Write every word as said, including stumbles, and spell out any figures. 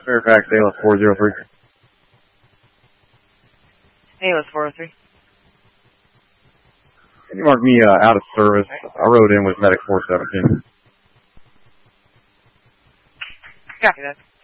Fairfax, A L S four zero three. A L S four oh three. Can you mark me uh, out of service? I rode in with Medic four seventeen. Copy that.